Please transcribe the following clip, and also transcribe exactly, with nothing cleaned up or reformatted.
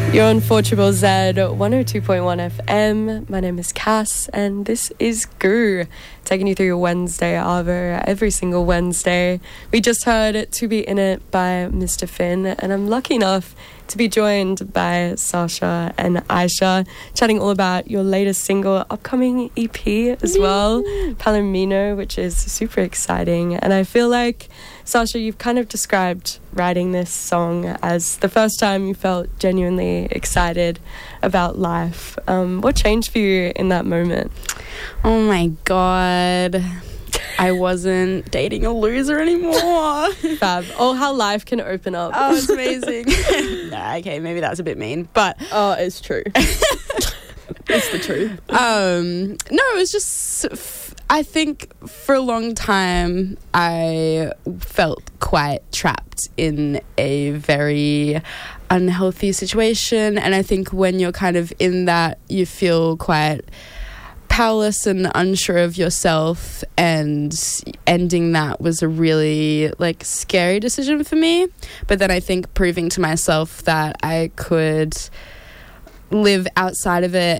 You're on four Triple Z, one oh two point one F M. My name is Cass, and this is Goo, taking you through your Wednesday Arvo every single Wednesday. We just heard To Be In It by Mister Finn, and I'm lucky enough to be joined by Sasha and Aisha, chatting all about your latest single, upcoming E P as well, Palomino, which is super exciting. And I feel like, Sasha, you've kind of described writing this song as the first time you felt genuinely excited about life. Um, what changed for you in that moment? Oh my God. I wasn't dating a loser anymore. Fab. Oh, how life can open up. Oh, it's amazing. Nah, okay, maybe that's a bit mean, but oh, it's true. It's the truth. Um, no, it was just, I think for a long time I felt quite trapped in a very unhealthy situation, and I think when you're kind of in that, you feel quite powerless and unsure of yourself, and ending that was a really like scary decision for me. But then I think proving to myself that I could live outside of it